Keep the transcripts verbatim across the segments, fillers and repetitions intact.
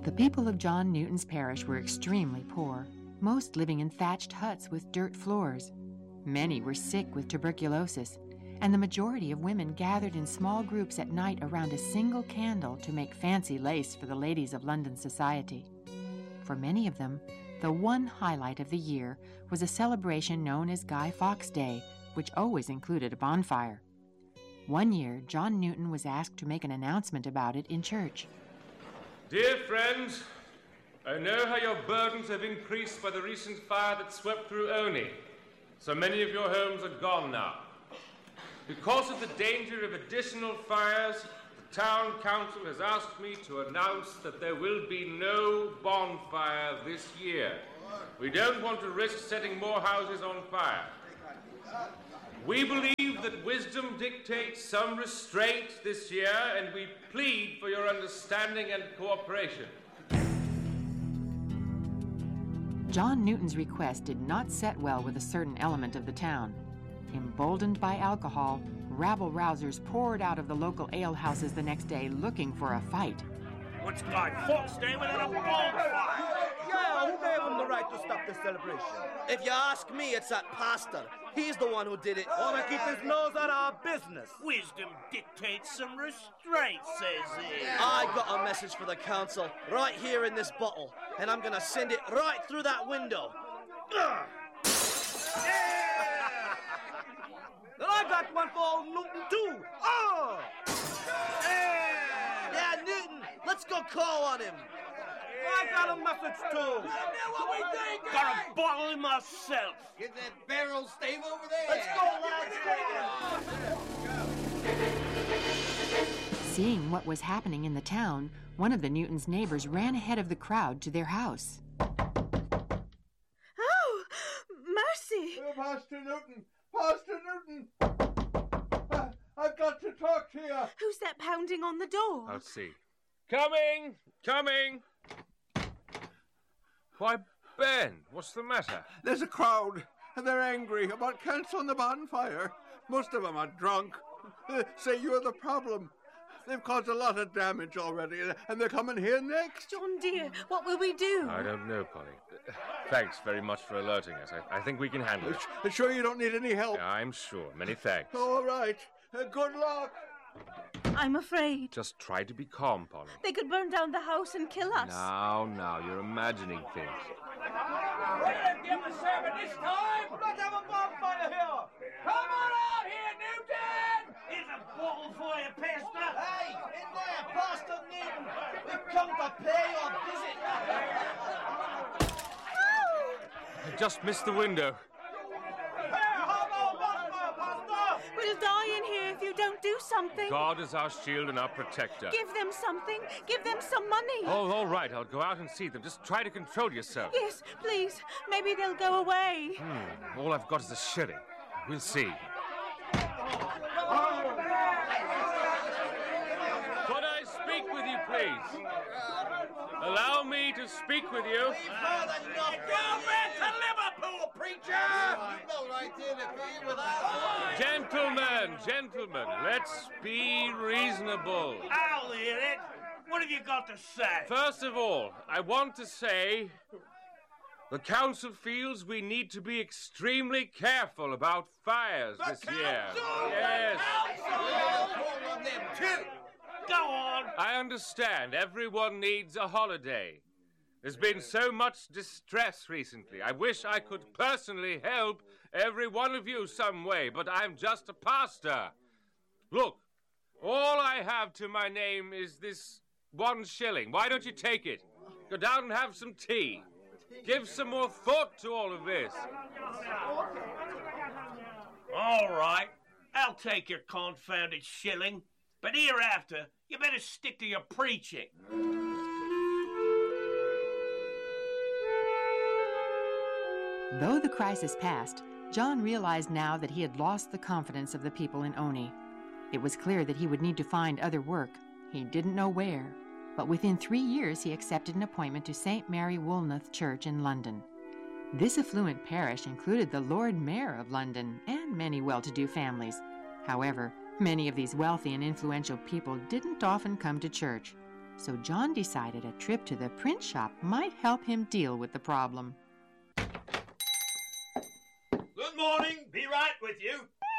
The people of John Newton's parish were extremely poor, most living in thatched huts with dirt floors. Many were sick with tuberculosis, and the majority of women gathered in small groups at night around a single candle to make fancy lace for the ladies of London society. For many of them, the one highlight of the year was a celebration known as Guy Fawkes Day, which always included a bonfire. One year, John Newton was asked to make an announcement about it in church. Dear friends, I know how your burdens have increased by the recent fire that swept through Oney. So many of your homes are gone now. Because of the danger of additional fires, the town council has asked me to announce that there will be no bonfire this year. We don't want to risk setting more houses on fire. We believe that wisdom dictates some restraint this year, and we plead for your understanding and cooperation. John Newton's request did not set well with a certain element of the town. Emboldened by alcohol, rabble-rousers poured out of the local alehouses the next day looking for a fight. What's Guy Fawkes Day without a bonfire? Yeah, who gave him the right to stop this celebration? If you ask me, it's that pastor. He's the one who did it. Wanna keep his nose out of our business. Wisdom dictates some restraint, says he. I got a message for the council right here in this bottle, and I'm gonna send it right through that window. Then I got one for old Newton, too. Oh! Yeah, Newton, let's go call on him. I got a message, too. What we think, got a bottle in myself. Get that barrel stave over there. Let's go, lads. Seeing what was happening in the town, one of the Newtons' neighbors ran ahead of the crowd to their house. Oh, mercy! Oh, Pastor Newton! Pastor Newton! Uh, I've got to talk to you. Who's that pounding on the door? I'll see. Coming! Coming! Why, Ben, what's the matter? There's a crowd, and they're angry about cancelling the bonfire. Most of them are drunk. Uh, say you're the problem. They've caused a lot of damage already, and they're coming here next. John, dear, what will we do? I don't know, Polly. Thanks very much for alerting us. I, I think we can handle it. Uh, sure you don't need any help? I'm sure. Many thanks. All right. Uh, good luck. I'm afraid. Just try to be calm, Polly. They could burn down the house and kill us. Now, now, you're imagining things. We didn't give the sermon this time. Let's have a bonfire here. Come on out here, Newton. Here's a bottle for you, Pastor. Hey, in there, Pastor Newton. We've come to pay your visit. I just missed the window. We'll die in here if you don't do something. God is our shield and our protector. Give them something. Give them some money. Oh, all right. I'll go out and see them. Just try to control yourself. Yes, please. Maybe they'll go away. Hmm. All I've got is a shilling. We'll see. Could I speak with you, please? Allow me to speak with you. Go back to Liverpool, preacher! You know right there to be with us. Gentlemen, gentlemen, let's be reasonable. I'll hear it. What have you got to say? First of all, I want to say the council feels we need to be extremely careful about fires The this council! year. The Yes. council! One of them, too. Go on. I understand everyone needs a holiday. There's been so much distress recently. I wish I could personally help every one of you some way, but I'm just a pastor. Look, all I have to my name is this one shilling. Why don't you take it? Go down and have some tea. Give some more thought to all of this. All right. I'll take your confounded shilling. But hereafter, you better stick to your preaching. Though the crisis passed, John realized now that he had lost the confidence of the people in Oney. It was clear that he would need to find other work. He didn't know where, but within three years he accepted an appointment to Saint Mary Woolnoth Church in London. This affluent parish included the Lord Mayor of London and many well-to-do families. However, many of these wealthy and influential people didn't often come to church. So John decided a trip to the print shop might help him deal with the problem. Good morning. Be right with you.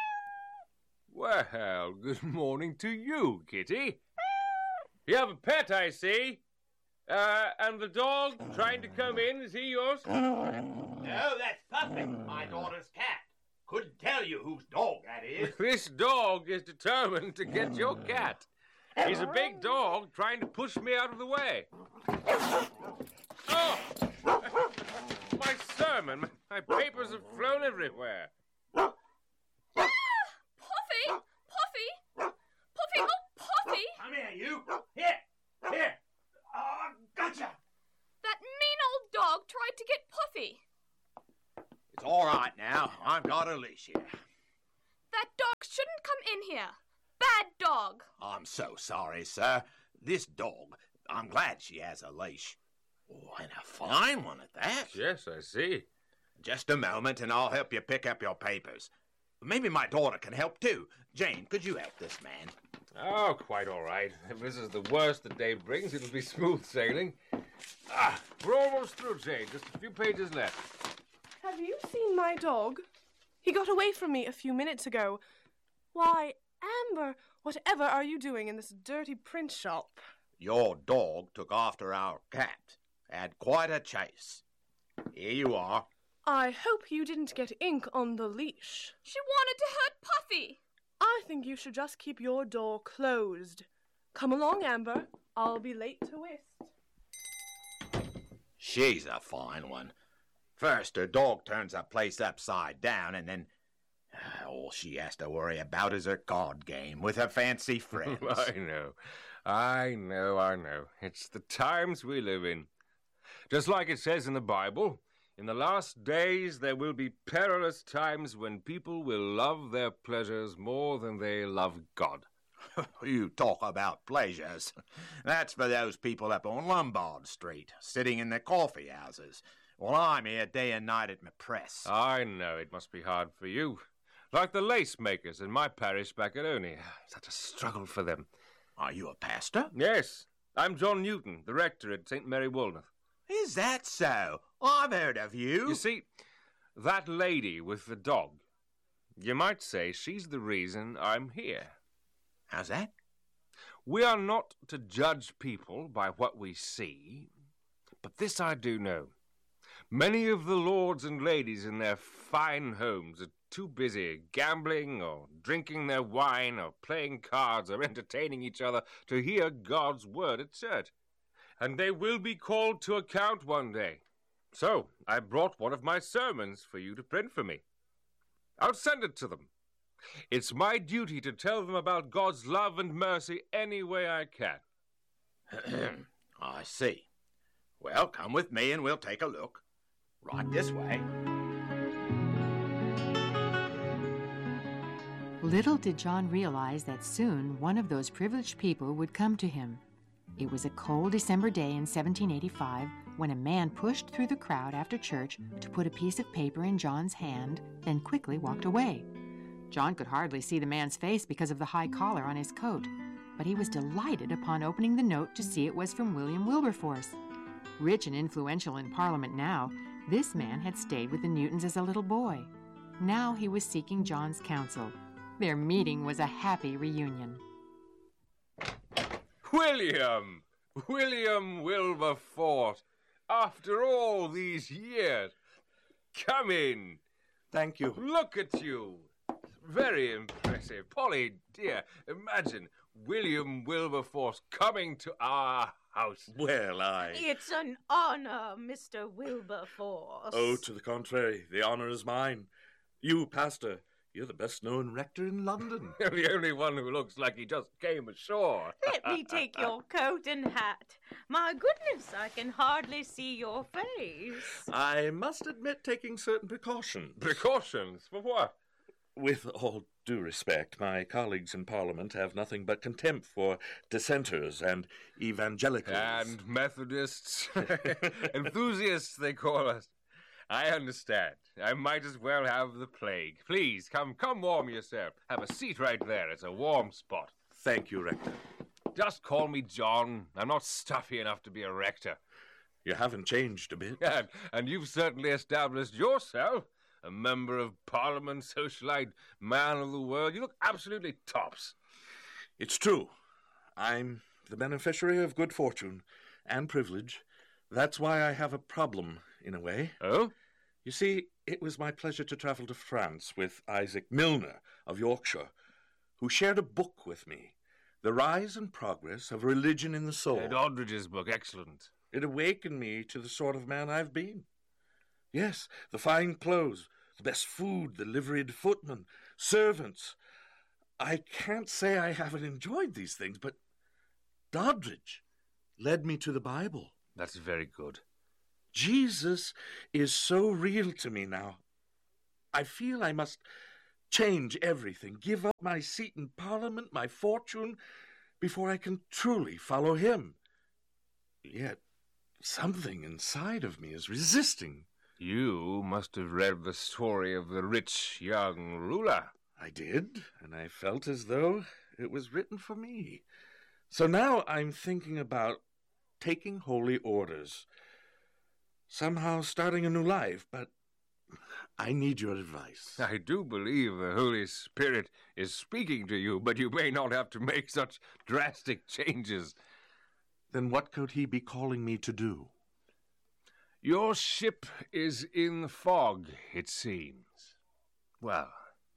Well, good morning to you, Kitty. You have a pet, I see. Uh, and the dog trying to come in, is he yours? No, that's Puffy, my daughter's cat. Couldn't tell you whose dog that is. This dog is determined to get your cat. He's a big dog trying to push me out of the way. Oh! My sermon, my papers have flown everywhere. Puffy! Puffy! Puffy! Oh, Puffy! Come here, you. Here. Here. Oh, gotcha. That mean old dog tried to get Puffy. It's all right now. I've got a leash here. That dog shouldn't come in here. Bad dog. I'm so sorry, sir. This dog, I'm glad she has a leash. Oh, and a fine one at that. Yes, I see. Just a moment, and I'll help you pick up your papers. Maybe my daughter can help, too. Jane, could you help this man? Oh, quite all right. If this is the worst the day brings, it'll be smooth sailing. Ah, we're almost through, Jane. Just a few pages left. Have you seen my dog? He got away from me a few minutes ago. Why, Amber, whatever are you doing in this dirty print shop? Your dog took after our cat. Had quite a chase. Here you are. I hope you didn't get ink on the leash. She wanted to hurt Puffy. I think you should just keep your door closed. Come along, Amber. I'll be late to whist. She's a fine one. First, her dog turns the place upside down, and then uh, all she has to worry about is her card game with her fancy friends. I know. I know, I know. It's the times we live in. Just like it says in the Bible, in the last days there will be perilous times when people will love their pleasures more than they love God. You talk about pleasures. That's for those people up on Lombard Street, sitting in their coffee houses. Well, I'm here day and night at my press. I know, it must be hard for you. Like the lace makers in my parish back at Oney. Such a struggle for them. Are you a pastor? Yes. I'm John Newton, the rector at Saint Mary Woolnoth. Is that so? I've heard of you. You see, that lady with the dog, you might say she's the reason I'm here. How's that? We are not to judge people by what we see, but this I do know. Many of the lords and ladies in their fine homes are too busy gambling or drinking their wine or playing cards or entertaining each other to hear God's word at church. And they will be called to account one day. So I brought one of my sermons for you to print for me. I'll send it to them. It's my duty to tell them about God's love and mercy any way I can. I see. Well, come with me and we'll take a look. Right this way. Little did John realize that soon one of those privileged people would come to him. It was a cold December day in seventeen eighty-five when a man pushed through the crowd after church to put a piece of paper in John's hand, then quickly walked away. John could hardly see the man's face because of the high collar on his coat, but he was delighted upon opening the note to see it was from William Wilberforce. Rich and influential in Parliament now, this man had stayed with the Newtons as a little boy. Now he was seeking John's counsel. Their meeting was a happy reunion. William! William Wilberforce! After all these years! Come in! Thank you. Look at you! Very impressive. Polly, dear, imagine William Wilberforce coming to our house. Well, I... It's an honor, Mister Wilberforce. Oh, to the contrary, the honor is mine. You, Pastor, you're the best-known rector in London. The only one who looks like he just came ashore. Let me take your coat and hat. My goodness, I can hardly see your face. I must admit taking certain precautions. Precautions? For what? With all due respect, my colleagues in Parliament have nothing but contempt for dissenters and evangelicals. And Methodists. Enthusiasts, they call us. I understand. I might as well have the plague. Please, come, come warm yourself. Have a seat right there. It's a warm spot. Thank you, Rector. Just call me John. I'm not stuffy enough to be a rector. You haven't changed a bit. And, and you've certainly established yourself a member of Parliament, socialite, man of the world. You look absolutely tops. It's true. I'm the beneficiary of good fortune and privilege. That's why I have a problem, in a way. Oh? You see, it was my pleasure to travel to France with Isaac Milner of Yorkshire, who shared a book with me, The Rise and Progress of Religion in the Soul. Ed Aldridge's book, excellent. It awakened me to the sort of man I've been. Yes, the fine clothes, the best food, the liveried footmen, servants. I can't say I haven't enjoyed these things, but Doddridge led me to the Bible. That's very good. Jesus is so real to me now. I feel I must change everything, give up my seat in Parliament, my fortune, before I can truly follow him. Yet something inside of me is resisting. You must have read the story of the rich young ruler. I did, and I felt as though it was written for me. So now I'm thinking about taking holy orders, somehow starting a new life, but I need your advice. I do believe the Holy Spirit is speaking to you, but you may not have to make such drastic changes. Then what could he be calling me to do? Your ship is in the fog, it seems. Well,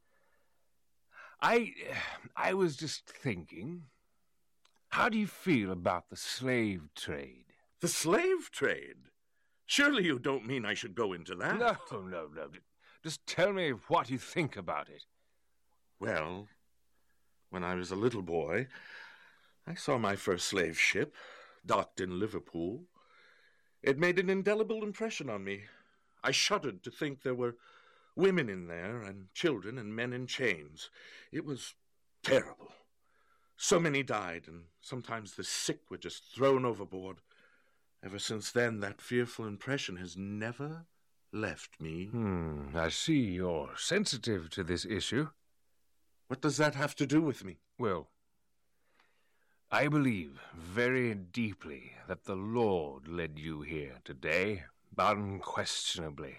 I, I was just thinking, how do you feel about the slave trade? The slave trade? Surely you don't mean I should go into that? No, no, no. Just tell me what you think about it. Well, when I was a little boy, I saw my first slave ship, docked in Liverpool. It made an indelible impression on me. I shuddered to think there were women in there, and children and men in chains. It was terrible. So many died, and sometimes the sick were just thrown overboard. Ever since then, that fearful impression has never left me. Hmm, I see you're sensitive to this issue. What does that have to do with me? Well, I believe very deeply that the Lord led you here today, unquestionably.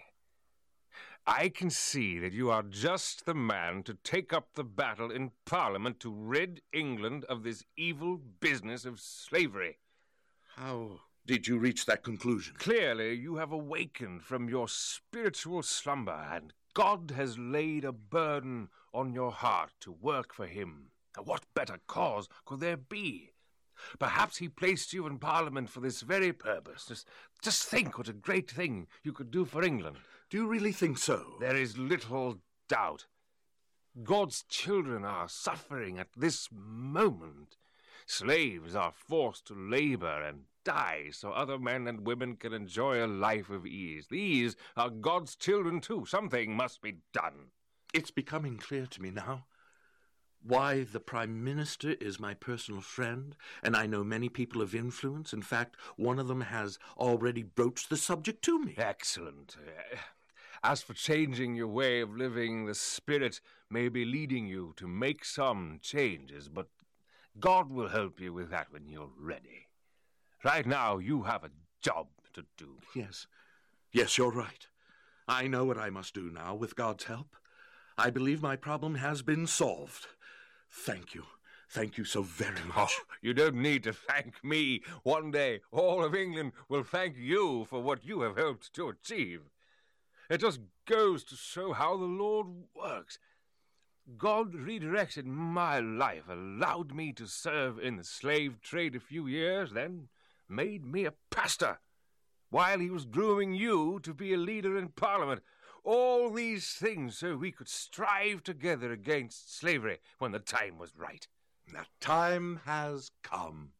I can see that you are just the man to take up the battle in Parliament to rid England of this evil business of slavery. How did you reach that conclusion? Clearly, you have awakened from your spiritual slumber, and God has laid a burden on your heart to work for him. Now, what better cause could there be? Perhaps he placed you in Parliament for this very purpose. Just, just think what a great thing you could do for England. Do you really think so? There is little doubt. God's children are suffering at this moment. Slaves are forced to labor and die so other men and women can enjoy a life of ease. These are God's children, too. Something must be done. It's becoming clear to me now why the Prime Minister is my personal friend, and I know many people of influence. In fact, one of them has already broached the subject to me. Excellent. As for changing your way of living, the Spirit may be leading you to make some changes, but God will help you with that when you're ready. Right now, you have a job to do. Yes. Yes, you're right. I know what I must do now, with God's help. I believe my problem has been solved. Thank you. Thank you so very much. Oh, you don't need to thank me. One day, all of England will thank you for what you have helped to achieve. It just goes to show how the Lord works. God redirected my life, allowed me to serve in the slave trade a few years, then made me a pastor, while he was grooming you to be a leader in Parliament. All these things so we could strive together against slavery when the time was right. The time has come.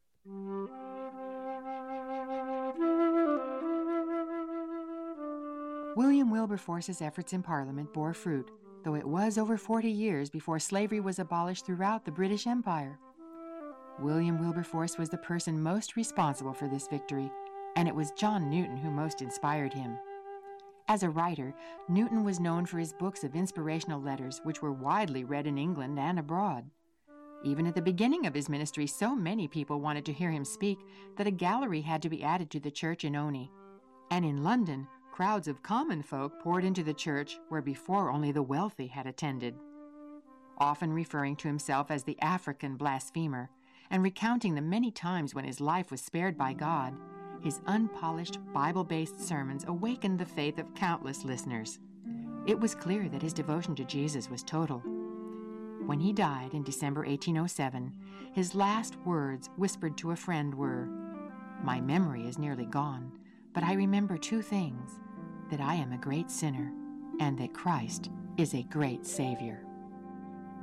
William Wilberforce's efforts in Parliament bore fruit, though it was over forty years before slavery was abolished throughout the British Empire. William Wilberforce was the person most responsible for this victory, and it was John Newton who most inspired him. As a writer, Newton was known for his books of inspirational letters, which were widely read in England and abroad. Even at the beginning of his ministry, so many people wanted to hear him speak that a gallery had to be added to the church in Oni. And in London, crowds of common folk poured into the church where before only the wealthy had attended. Often referring to himself as the African blasphemer, and recounting the many times when his life was spared by God, his unpolished, Bible-based sermons awakened the faith of countless listeners. It was clear that his devotion to Jesus was total. When he died in December eighteen oh seven, his last words whispered to a friend were, "My memory is nearly gone, but I remember two things, that I am a great sinner and that Christ is a great Savior."